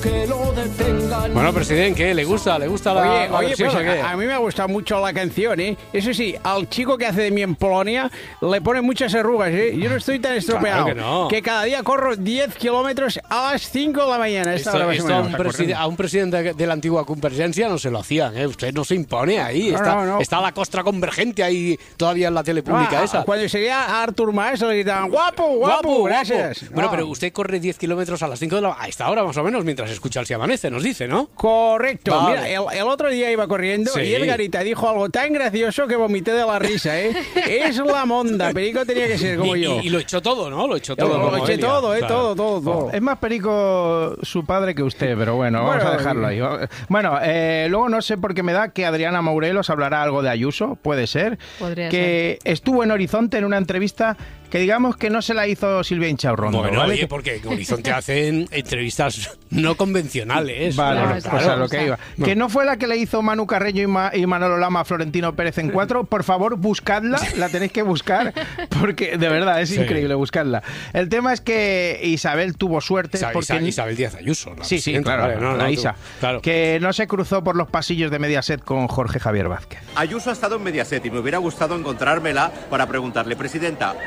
que lo detengan. Bueno, presidente, ¿qué? ¿Le gusta la versión, pues, o qué? a mí me ha gustado mucho la canción, ¿eh? Eso sí, al chico que hace de mí en Polonia le pone muchas arrugas, ¿eh? Yo no estoy tan estropeado. Claro que no. Que cada día corro 10 kilómetros a las 5 de la mañana. Esta hora más o menos. A un presidente de la antigua Convergencia no se lo hacían, ¿eh? Usted no se impone ahí. No. Está la costra convergente ahí todavía en la tele pública esa. Cuando seguía a Artur Mas le gritaban guapo, gracias. Bueno, pero usted corre 10 kilómetros a las 5 de la... A esta hora más o menos, mientras escucha el Si Amanece, nos dice, ¿no? Correcto. Vale. Mira, el otro día iba corriendo Sí. y Edgarita dijo algo tan gracioso que vomité de la risa, ¿eh? Es la monda. Perico tenía que ser como yo. Y lo echó todo, ¿no? Lo echó todo. Lo como eché Elia. todo, Claro. todo. Es más perico su padre que usted, pero bueno, vamos a dejarlo ahí. Bueno, luego no sé por qué me da que Adriana Morelos hablará algo de Ayuso, puede ser. Podría que estuvo en Horizonte en una entrevista que digamos que no se la hizo Silvia Inchaurrondo. Bueno, ¿vale? oye, porque en Horizonte hacen entrevistas no convencionales. Vale, Claro, pues a lo que iba. No. Que no fue la que le hizo Manu Carreño y Manolo Lama a Florentino Pérez en 4. Por favor, buscadla, la tenéis que buscar, porque de verdad es increíble, buscadla. El tema es que Isabel tuvo suerte. porque Isabel Díaz Ayuso. La Sí, presidenta, claro, vale, la Isa. Claro. Que no se cruzó por los pasillos de Mediaset con Jorge Javier Vázquez. Ayuso ha estado en Mediaset y me hubiera gustado encontrármela para preguntarle, presidenta,